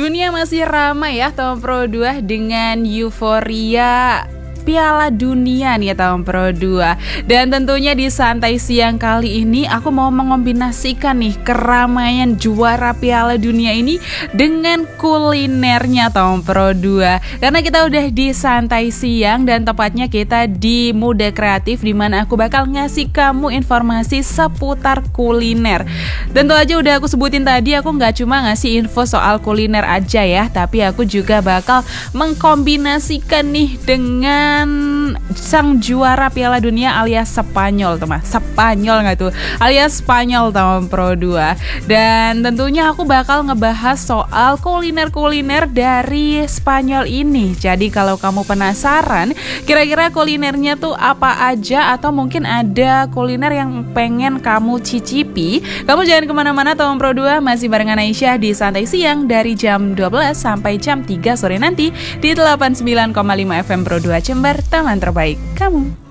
Dunia masih ramai ya tahun Pro 2 dengan euforia Piala Dunia nih tahun Pro 2. Dan tentunya di santai siang kali ini aku mau mengombinasikan nih keramaian juara Piala Dunia ini dengan kulinernya tahun Pro 2. Karena kita udah di santai siang dan tepatnya kita di Muda Kreatif, dimana aku bakal ngasih kamu informasi seputar kuliner. Tentu aja udah aku sebutin tadi, aku nggak cuma ngasih info soal kuliner aja ya, tapi aku juga bakal mengkombinasikan nih dengan sang juara Piala Dunia alias Spanyol tuh mas. Spanyol nggak tuh? Alias Spanyol tahun Pro 2. Dan tentunya aku bakal ngebahas soal kuliner-kuliner dari Spanyol ini. Jadi kalau kamu penasaran kira-kira kulinernya tuh apa aja, atau mungkin ada kuliner yang pengen kamu cicipi, kamu jangan kemana-mana, tahun Pro 2 masih barengan Aisyah di Santai Siang dari jam 12 sampai jam 3 sore nanti di 89,5 FM Pro 2 Jember, teman terbaik kamu.